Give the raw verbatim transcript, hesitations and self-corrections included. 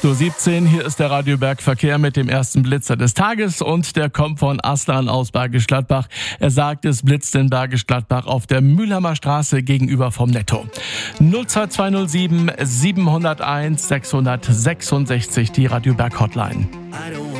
acht Uhr siebzehn, hier ist der Radio Berg Verkehr mit dem ersten Blitzer des Tages und der kommt von Aslan aus Bergisch Gladbach. Er sagt, es blitzt in Bergisch Gladbach auf der Mülheimer Straße gegenüber vom Netto. null zwei zwei null sieben sieben null eins sechs sechs sechs die Radio Berg Hotline.